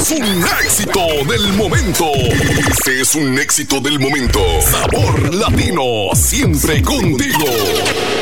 es un éxito del momento. Este es un éxito del momento. Sabor Latino, siempre contigo.